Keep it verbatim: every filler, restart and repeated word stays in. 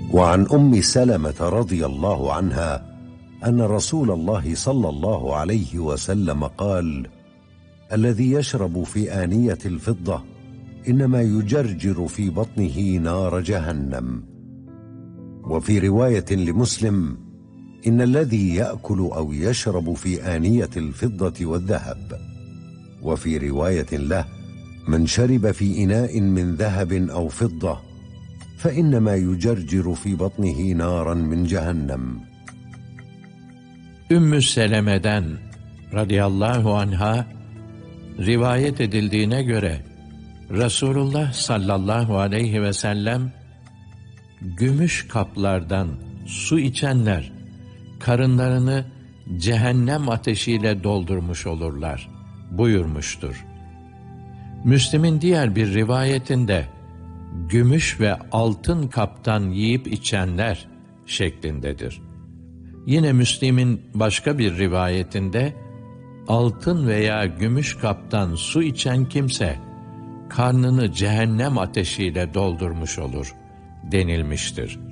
وعن أم سلمة رضي الله عنها أن رسول الله صلى الله عليه وسلم قال: الذي يشرب في آنية الفضة إنما يجرجر في بطنه نار جهنم. وفي رواية لمسلم: إن الذي يأكل أو يشرب في آنية الفضة والذهب. وفي رواية له: من شرب في إناء من ذهب أو فضة فإنما يجرجر في بطنه نارا من جهنم. Ümmü Seleme'den radıyallahu anha rivayet edildiğine göre Resulullah sallallahu aleyhi ve sellem, gümüş kaplardan su içenler karınlarını cehennem ateşiyle doldurmuş olurlar buyurmuştur. Müslim'in diğer bir rivayetinde gümüş ve altın kaptan yiyip içenler şeklindedir. Yine Müslim'in başka bir rivayetinde altın veya gümüş kaptan su içen kimse karnını cehennem ateşiyle doldurmuş olur denilmiştir.